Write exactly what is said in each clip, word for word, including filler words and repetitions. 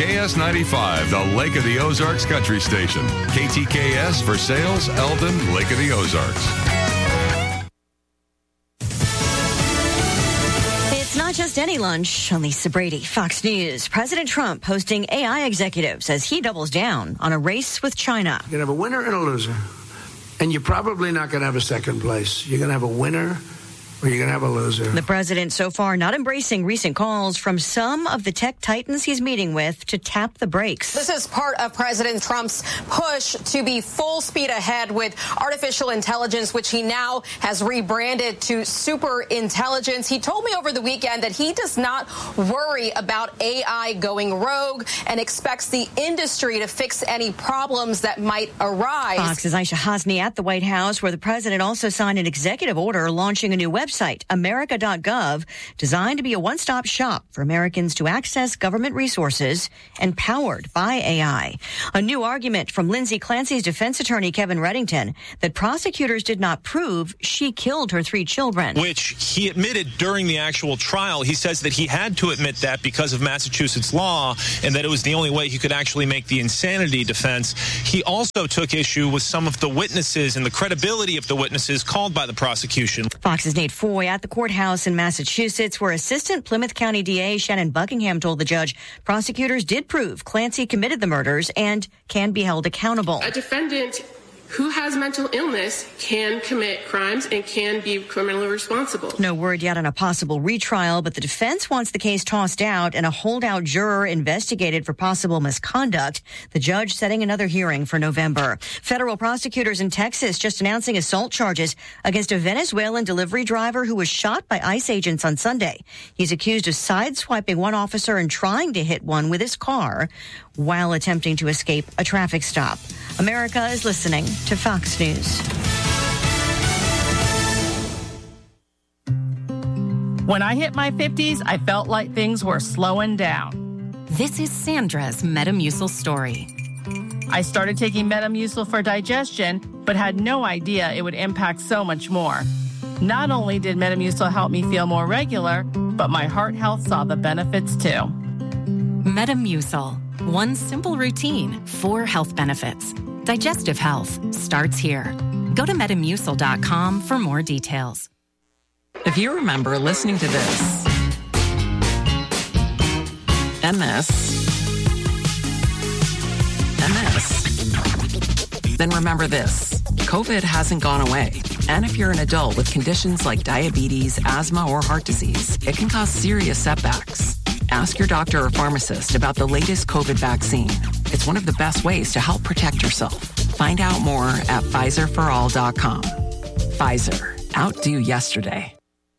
K S ninety-five, the Lake of the Ozarks country station. K T K S for sales, Eldon, Lake of the Ozarks. It's not just any lunch. I'm Lisa Brady, Fox News. President Trump hosting A I executives as he doubles down on a race with China. You're going to have a winner and a loser. And you're probably not going to have a second place. You're going to have a winner or you're going to have a loser. The president so far not embracing recent calls from some of the tech titans he's meeting with to tap the brakes. This is part of President Trump's push to be full speed ahead with artificial intelligence, which he now has rebranded to super intelligence. He told me over the weekend that he does not worry about A I going rogue and expects the industry to fix any problems that might arise. Fox's Aisha Hasni at the White House, where the president also signed an executive order launching a new website. Website, America dot gov, designed to be a one-stop shop for Americans to access government resources and powered by A I. A new argument from Lindsay Clancy's defense attorney, Kevin Reddington, that prosecutors did not prove she killed her three children. Which he admitted during the actual trial. He says that he had to admit that because of Massachusetts law and that it was the only way he could actually make the insanity defense. He also took issue with some of the witnesses and the credibility of the witnesses called by the prosecution. Fox's Nate Foy at the courthouse in Massachusetts, where Assistant Plymouth County D A Shannon Buckingham told the judge prosecutors did prove Clancy committed the murders and can be held accountable. A defendant who has mental illness can commit crimes and can be criminally responsible. No word yet on a possible retrial, but the defense wants the case tossed out and a holdout juror investigated for possible misconduct. The judge setting another hearing for November. Federal prosecutors in Texas just announcing assault charges against a Venezuelan delivery driver who was shot by ICE agents on Sunday. He's accused of sideswiping one officer and trying to hit one with his car while attempting to escape a traffic stop. America is listening to Fox News. When I hit my fifties, I felt like things were slowing down. This is Sandra's Metamucil story. I started taking Metamucil for digestion, but had no idea it would impact so much more. Not only did Metamucil help me feel more regular, but my heart health saw the benefits too. Metamucil. One simple routine, four health benefits. Digestive health starts here. Go to metamucil dot com for more details. If you remember listening to this, and this, and this, then remember this. COVID hasn't gone away. And if you're an adult with conditions like diabetes, asthma, or heart disease, it can cause serious setbacks. Ask your doctor or pharmacist about the latest COVID vaccine. It's one of the best ways to help protect yourself. Find out more at Pfizer for all dot com. Pfizer. Outdo yesterday.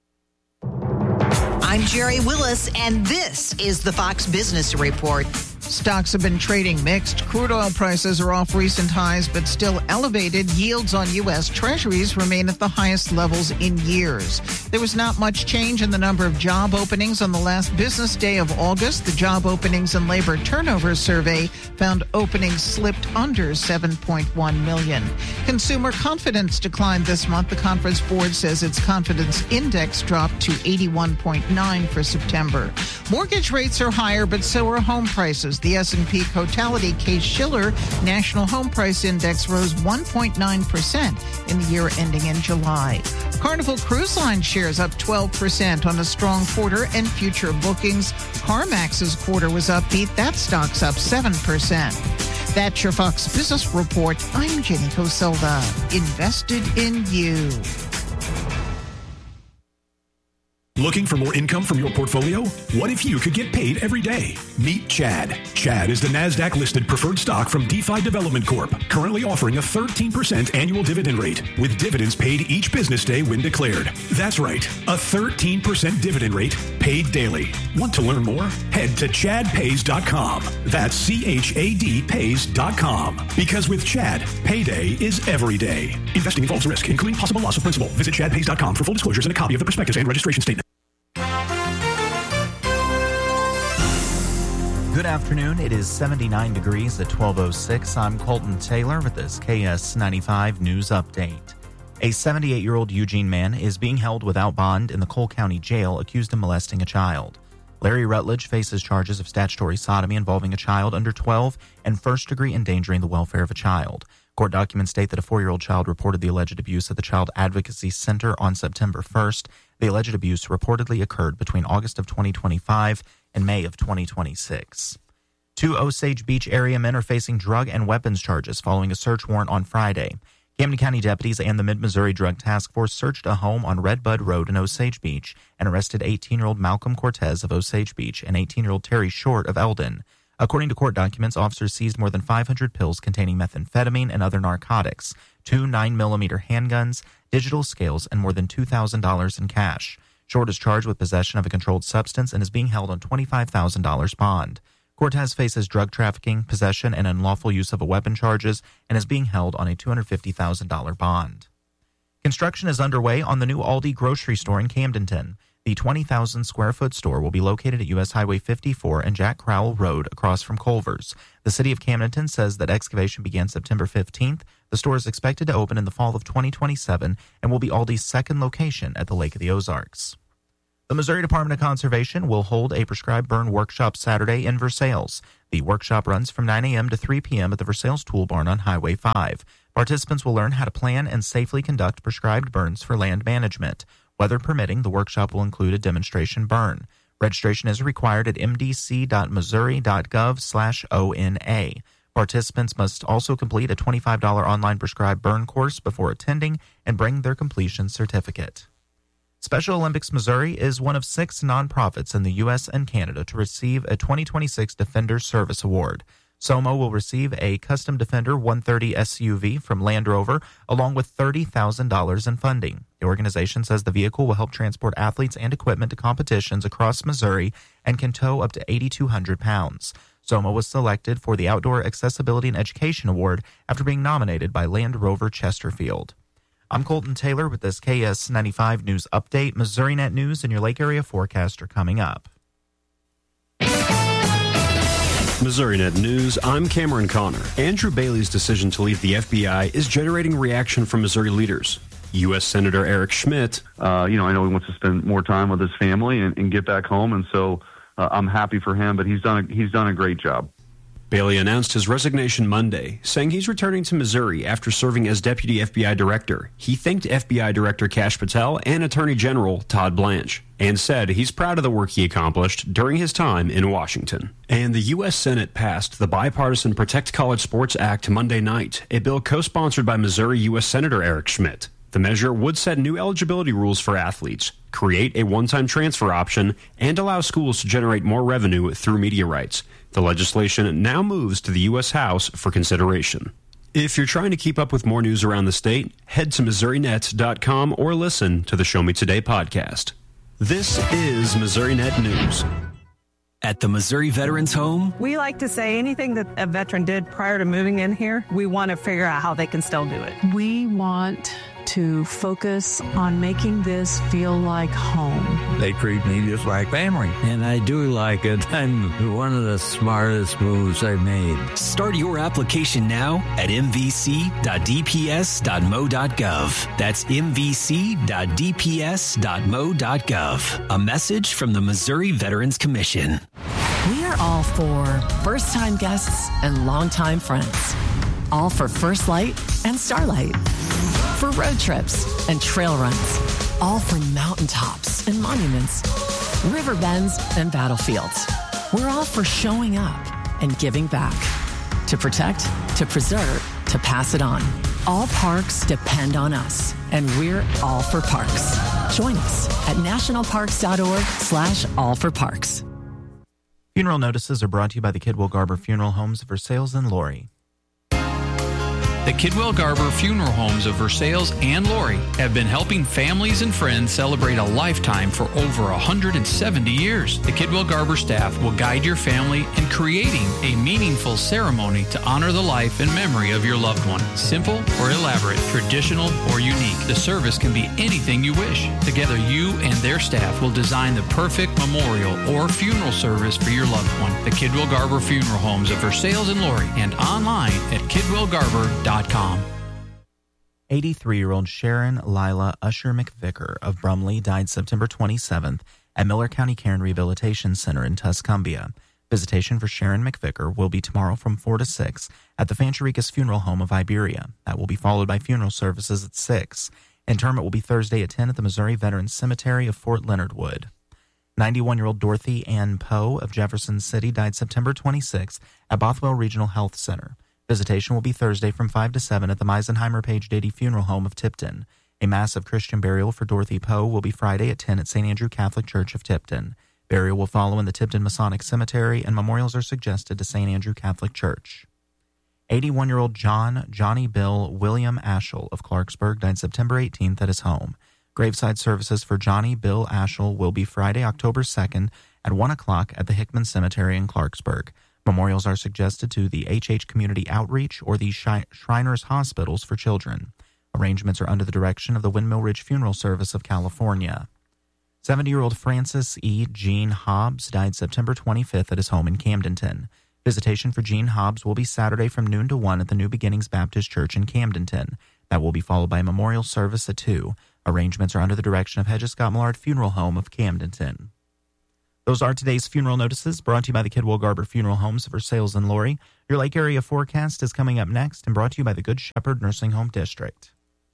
I'm Jerry Willis, and this is the Fox Business Report. Stocks have been trading mixed. Crude oil prices are off recent highs, but still elevated. Yields on U S. Treasuries remain at the highest levels in years. There was not much change in the number of job openings on the last business day of August. The Job Openings and Labor Turnover Survey found openings slipped under seven point one million. Consumer confidence declined this month. The Conference Board says its confidence index dropped to eighty-one point nine for September. Mortgage rates are higher, but so are home prices. The S and P Cotality Case-Shiller National Home Price Index rose one point nine percent in the year ending in July. Carnival Cruise Line shares up twelve percent on a strong quarter and future bookings. CarMax's quarter was upbeat. That stock's up seven percent. That's your Fox Business Report. I'm Jenny Coselda. Invested in you. Looking for more income from your portfolio? What if you could get paid every day? Meet Chad. Chad is the NASDAQ-listed preferred stock from DeFi Development Corp, currently offering a thirteen percent annual dividend rate, with dividends paid each business day when declared. That's right, a thirteen percent dividend rate paid daily. Want to learn more? Head to chad pays dot com. That's C H A D pays dot com. Because with Chad, payday is every day. Investing involves risk, including possible loss of principal. Visit chad pays dot com for full disclosures and a copy of the prospectus and registration statement. Good afternoon. It is seventy-nine degrees at twelve oh six. I'm Colton Taylor with this K S ninety-five news update. A seventy-eight-year-old Eugene man is being held without bond in the Cole County Jail accused of molesting a child. Larry Rutledge faces charges of statutory sodomy involving a child under twelve and first-degree endangering the welfare of a child. Court documents state that a four-year-old child reported the alleged abuse at the Child Advocacy Center on September first. The alleged abuse reportedly occurred between August of twenty twenty-five and May of twenty twenty-six. Two Osage Beach area men are facing drug and weapons charges following a search warrant on Friday. Camden County deputies and the Mid-Missouri Drug Task Force searched a home on Red Bud Road in Osage Beach and arrested eighteen-year-old Malcolm Cortez of Osage Beach and eighteen-year-old Terry Short of Eldon. According to court documents, officers seized more than five hundred pills containing methamphetamine and other narcotics, two nine millimeter handguns, digital scales, and more than two thousand dollars in cash. Short is charged with possession of a controlled substance and is being held on twenty-five thousand dollars bond. Cortez faces drug trafficking, possession, and unlawful use of a weapon charges and is being held on a two hundred fifty thousand dollars bond. Construction is underway on the new Aldi grocery store in Camdenton. The twenty thousand square foot store will be located at U S Highway fifty-four and Jack Crowell Road across from Culver's. The city of Camdenton says that excavation began September fifteenth. The store is expected to open in the fall of twenty twenty-seven and will be Aldi's second location at the Lake of the Ozarks. The Missouri Department of Conservation will hold a prescribed burn workshop Saturday in Versailles. The workshop runs from nine a.m. to three p.m. at the Versailles Tool Barn on Highway five. Participants will learn how to plan and safely conduct prescribed burns for land management. Weather permitting, the workshop will include a demonstration burn. Registration is required at m d c dot missouri dot gov slash O N A. Participants must also complete a twenty-five dollars online prescribed burn course before attending and bring their completion certificate. Special Olympics Missouri is one of six nonprofits in the U S and Canada to receive a twenty twenty-six Defender Service Award. SOMO will receive a Custom Defender one thirty S U V from Land Rover, along with thirty thousand dollars in funding. The organization says the vehicle will help transport athletes and equipment to competitions across Missouri and can tow up to eight thousand two hundred pounds. SOMO was selected for the Outdoor Accessibility and Education Award after being nominated by Land Rover Chesterfield. I'm Colton Taylor with this K S ninety-five News Update. Missouri Net News and your Lake Area forecast are coming up. Missouri Net News, I'm Cameron Connor. Andrew Bailey's decision to leave the F B I is generating reaction from Missouri leaders. U S Senator Eric Schmitt. Uh, you know, I know he wants to spend more time with his family and, and get back home, and so uh, I'm happy for him, but he's done a, he's done a great job. Bailey announced his resignation Monday, saying he's returning to Missouri after serving as Deputy F B I Director. He thanked F B I Director Kash Patel and Attorney General Todd Blanche, and said he's proud of the work he accomplished during his time in Washington. And the U S Senate passed the bipartisan Protect College Sports Act Monday night, a bill co-sponsored by Missouri U S Senator Eric Schmitt. The measure would set new eligibility rules for athletes, create a one-time transfer option, and allow schools to generate more revenue through media rights. The legislation now moves to the U S House for consideration. If you're trying to keep up with more news around the state, head to Missouri Net dot com or listen to the Show Me Today podcast. This is Missouri Net News. At the Missouri Veterans Home, we like to say anything that a veteran did prior to moving in here, we want to figure out how they can still do it. We want to focus on making this feel like home. They treat me just like family. And I do like it. I'm one of the smartest moves I've made. Start your application now at m v c dot d p s dot m o dot gov. That's m v c dot d p s dot m o dot gov. A message from the Missouri Veterans Commission. We are all for first-time guests and longtime friends. All for First Light and Starlight. For road trips and trail runs. All for mountaintops and monuments, river bends and battlefields. We're all for showing up and giving back. To protect, to preserve, to pass it on. All parks depend on us, and we're all for parks. Join us at nationalparks.org slash all for parks. Funeral notices are brought to you by the Kidwell Garber Funeral Homes of Versailles and Laurie. The Kidwell Garber Funeral Homes of Versailles and Laurie have been helping families and friends celebrate a lifetime for over one hundred seventy years. The Kidwell Garber staff will guide your family in creating a meaningful ceremony to honor the life and memory of your loved one. Simple or elaborate, traditional or unique, the service can be anything you wish. Together, you and their staff will design the perfect memorial or funeral service for your loved one. The Kidwell Garber Funeral Homes of Versailles and Laurie, and online at kidwell garber dot com. eighty-three-year-old Sharon Lila Usher McVicker of Brumley died September twenty-seventh at Miller County Care and Rehabilitation Center in Tuscumbia. Visitation for Sharon McVicker will be tomorrow from four to six at the Fanchericas Funeral Home of Iberia. That will be followed by funeral services at six. Interment will be Thursday at ten at the Missouri Veterans Cemetery of Fort Leonard Wood. ninety-one-year-old Dorothy Ann Poe of Jefferson City died September twenty-sixth at Bothwell Regional Health Center. Visitation will be Thursday from five to seven at the Meisenheimer Page Dady Funeral Home of Tipton. A massive Christian burial for Dorothy Poe will be Friday at ten at Saint Andrew Catholic Church of Tipton. Burial will follow in the Tipton Masonic Cemetery, and memorials are suggested to Saint Andrew Catholic Church. eighty-one-year-old John Johnny Bill William Ashell of Clarksburg died September eighteenth at his home. Graveside services for Johnny Bill Ashell will be Friday, October second at one o'clock at the Hickman Cemetery in Clarksburg. Memorials are suggested to the H H Community Outreach or the Shriners Hospitals for Children. Arrangements are under the direction of the Windmill Ridge Funeral Service of California. seventy-year-old Francis E. Gene Hobbs died September twenty-fifth at his home in Camdenton. Visitation for Gene Hobbs will be Saturday from noon to one at the New Beginnings Baptist Church in Camdenton. That will be followed by a memorial service at two. Arrangements are under the direction of Hedges Scott Millard Funeral Home of Camdenton. Those are today's funeral notices, brought to you by the Kidwell Garber Funeral Homes for Sales in Laurie. Your Lake Area forecast is coming up next and brought to you by the Good Shepherd Nursing Home District.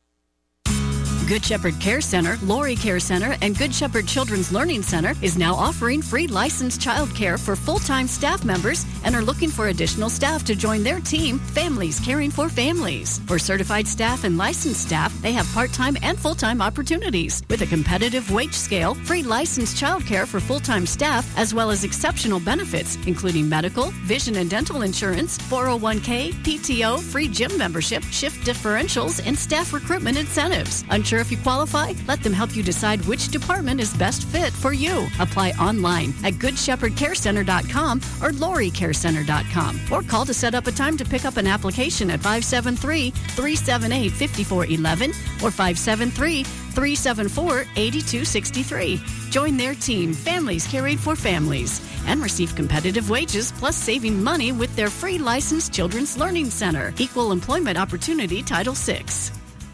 Good Shepherd Care Center, Laurie Care Center, and Good Shepherd Children's Learning Center is now offering free licensed child care for full-time staff members and are looking for additional staff to join their team, Families Caring for Families. For certified staff and licensed staff, they have part-time and full-time opportunities. With a competitive wage scale, free licensed child care for full-time staff, as well as exceptional benefits, including medical, vision and dental insurance, four oh one k, P T O, free gym membership, shift differentials, and staff recruitment incentives. Unsure if you qualify? Let them help you decide which department is best fit for you. Apply online at good shepherd care center dot com or laurie care center dot com, or call to set up a time to pick up an application at five seven three, three seven eight, five four one one or five seven three, three seven four, eight two six three. Join their team, Families Caring for Families, and receive competitive wages plus saving money with their free licensed Children's Learning Center. Equal Employment Opportunity Title six.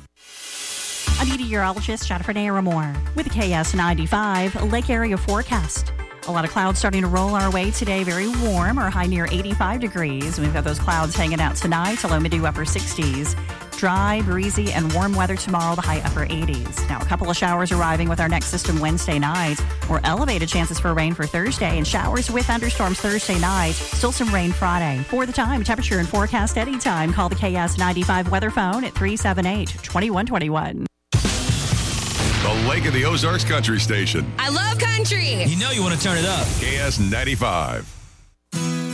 I'm meteorologist Jennifer Naramore with a K S ninety-five Lake Area forecast. A lot of clouds starting to roll our way today. Very warm, or high near eighty-five degrees. We've got those clouds hanging out tonight, low mid to upper sixties. Dry, breezy, and warm weather tomorrow, the high upper eighties. Now, a couple of showers arriving with our next system Wednesday night. More elevated chances for rain for Thursday, and showers with thunderstorms Thursday night. Still some rain Friday. For the time, temperature and forecast anytime, call the K S ninety-five weather phone at three seven eight, two one two one. The Lake of the Ozarks Country Station. I love country. You know you want to turn it up. K S ninety-five.